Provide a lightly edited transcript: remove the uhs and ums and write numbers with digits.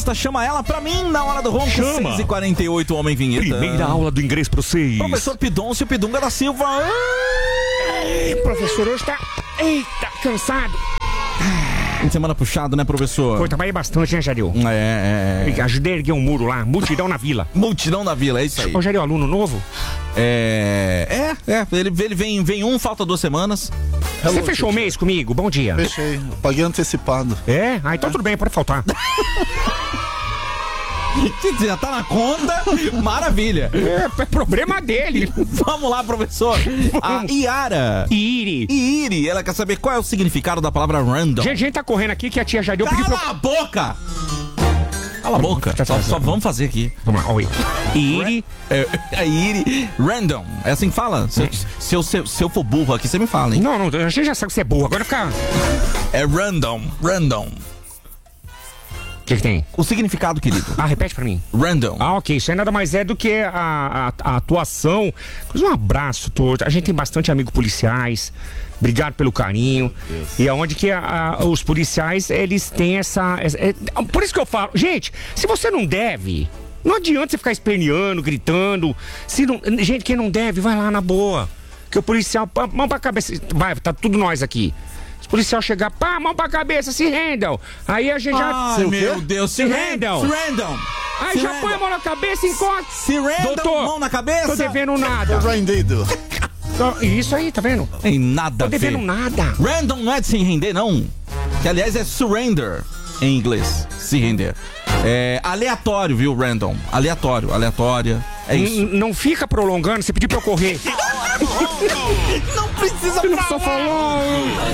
Chama ela pra mim na hora do ronco. Chama. 6h48, Homem Vinheta. Primeira aula do inglês pra vocês. Professor Pidoncio Pidunga da Silva. Professor, hoje tá... Eita, cansado. Fim de semana puxado, né, professor? Foi, trabalhei bastante, né, Jadil? Ajudei a erguer um muro lá, multidão na vila. Multidão na vila, é isso aí. Ô, Jadil, aluno novo? Ele vem falta 2 semanas. Você fechou o mês comigo? Bom dia. Fechei, paguei antecipado. Ah, então tudo bem, pode faltar. Já tá na conta, maravilha. É problema dele. Vamos lá, professor. A Iara. Iri, ela quer saber qual é o significado da palavra random. Gente tá correndo aqui que a tia Jadil pediu pra... Cala a boca! Cala a boca. Só vamos fazer aqui. Vamos lá, oi. Iri. Random. É assim que fala? Se eu for burro aqui, você me fala, hein? Não, a gente já sabe que você é burro. Agora fica... É random. O que tem? O significado, querido. Repete pra mim. Random. Ok, isso aí nada mais é do que a atuação. Um abraço todo. A gente tem bastante amigos policiais. Obrigado pelo carinho. E aonde que os policiais, eles têm por isso que eu falo, gente, se você não deve, não adianta você ficar esperneando, gritando. Gente, quem não deve, vai lá na boa. Que o policial, mão pra cabeça, vai, tá tudo nós aqui. Se o policial chegar, mão pra cabeça, se rendam. Aí a gente já... Ai, meu Deus, se rendam. Aí já põe a mão na cabeça e encosta. Se rendam, doutor, mão na cabeça. Tô devendo nada. Rendido. Isso aí, tá vendo? Tem nada a ver. Tô devendo nada. Random não é de se render, não. Que, aliás, é surrender em inglês. Se render. É aleatório, viu, random? Aleatória. É isso. Não fica prolongando, você pediu pra eu correr. Não precisa falar. Só falou.